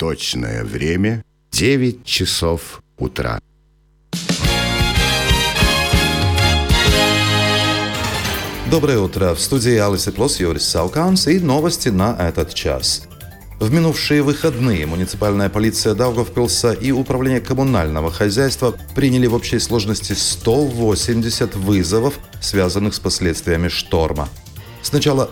Точное время 9 часов утра. Доброе утро. В студии Алис Плюс Юрис Сауканс и новости на этот час. В минувшие выходные муниципальная полиция Даугавпилса и управление коммунального хозяйства приняли в общей сложности 180 вызовов, связанных с последствиями шторма. С начала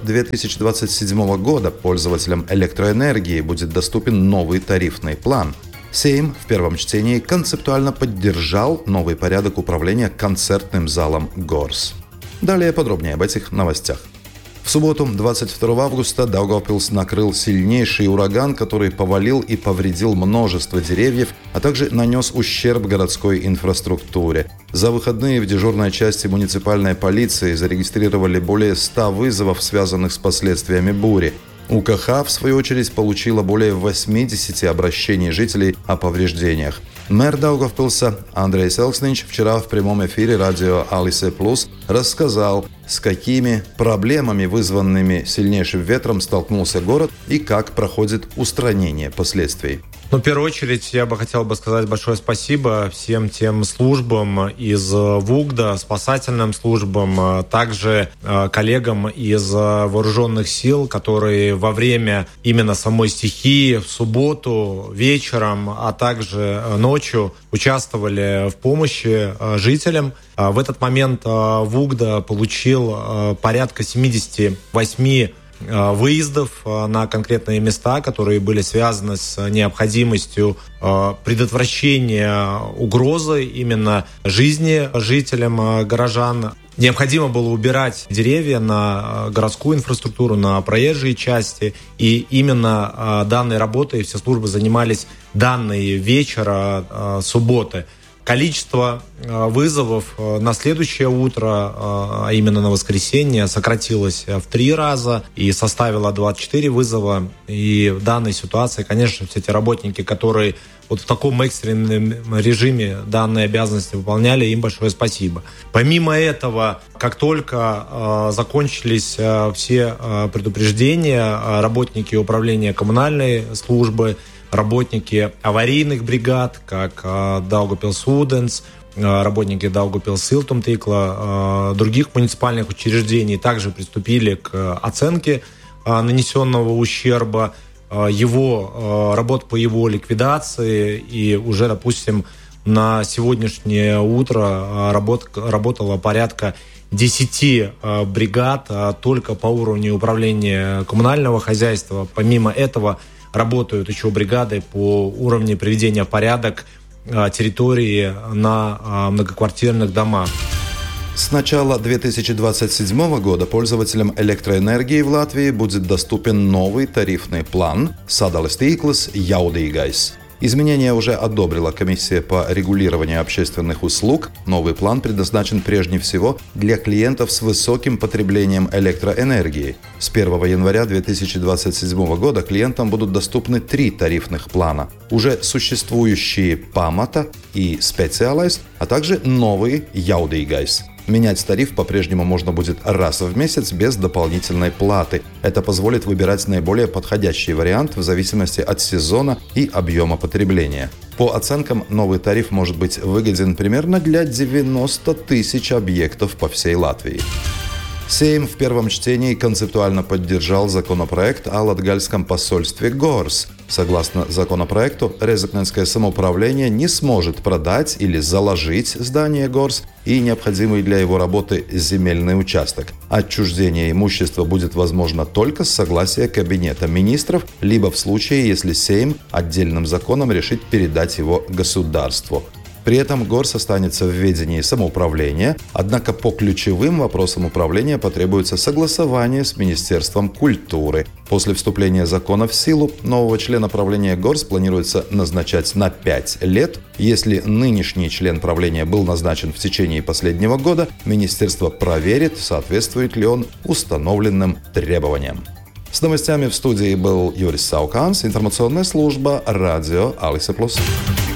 2027 года пользователям электроэнергии будет доступен новый тарифный план. Сейм в первом чтении концептуально поддержал новый порядок управления концертным залом ГОРС. Далее подробнее об этих новостях. В субботу, 22 августа, Даугавпилс накрыл сильнейший ураган, который повалил и повредил множество деревьев, а также нанес ущерб городской инфраструктуре. За выходные в дежурной части муниципальной полиции зарегистрировали более 100 вызовов, связанных с последствиями бури. УКХ, в свою очередь, получила более 80 обращений жителей о повреждениях. Мэр Даугавпилса Андрей Селкснич вчера в прямом эфире радио Алисе Плюс рассказал, с какими проблемами, вызванными сильнейшим ветром, столкнулся город и как проходит устранение последствий. В первую очередь я бы хотел сказать большое спасибо всем тем службам из ВУГДа, спасательным службам, также коллегам из вооруженных сил, которые во время именно самой стихии в субботу вечером, а также ночью участвовали в помощи жителям. В этот момент ВУГДа получил порядка 78 выездов на конкретные места, которые были связаны с необходимостью предотвращения угрозы именно жизни жителям горожан. Необходимо было убирать деревья на городскую инфраструктуру, на проезжие части. И именно данной работой все службы занимались данной вечера субботы. Количество вызовов на следующее утро, а именно на воскресенье, сократилось в 3 раза и составило 24 вызова. И в данной ситуации, конечно, все те работники, которые в таком экстренном режиме данные обязанности выполняли, им большое спасибо. Помимо этого, как только закончились все предупреждения, работники управления коммунальной службы, работники аварийных бригад, как Daugavpils Ūdens, работники Daugavpils Siltumtīkla, других муниципальных учреждений также приступили к оценке нанесенного ущерба, работ по его ликвидации. И уже, допустим, на сегодняшнее утро работало порядка 10 бригад только по уровню управления коммунального хозяйства. Помимо этого, работают еще бригады по уровню приведения в порядок территории на многоквартирных домах. С начала 2027 года пользователям электроэнергии в Латвии будет доступен новый тарифный план «Sadales tīkls Jaudīgais». Изменения уже одобрила комиссия по регулированию общественных услуг. Новый план предназначен прежде всего для клиентов с высоким потреблением электроэнергии. С 1 января 2027 года клиентам будут доступны 3 тарифных плана. Уже существующие «Pamata» и «Speciālais», а также новые «Jaudīgais». Менять тариф по-прежнему можно будет раз в месяц без дополнительной платы. Это позволит выбирать наиболее подходящий вариант в зависимости от сезона и объема потребления. По оценкам, новый тариф может быть выгоден примерно для 90 тысяч объектов по всей Латвии. Сейм в первом чтении концептуально поддержал законопроект о латгальском посольстве ГОРС. Согласно законопроекту, Резекненское самоуправление не сможет продать или заложить здание ГОРС и необходимый для его работы земельный участок. Отчуждение имущества будет возможно только с согласия Кабинета министров, либо в случае, если Сейм отдельным законом решит передать его государству. При этом ГОРС останется в ведении самоуправления, однако по ключевым вопросам управления потребуется согласование с Министерством культуры. После вступления закона в силу нового члена правления ГОРС планируется назначать на 5 лет. Если нынешний член правления был назначен в течение последнего года, министерство проверит, соответствует ли он установленным требованиям. С новостями в студии был Юрис Сауканс, информационная служба радио Алисе Плюс.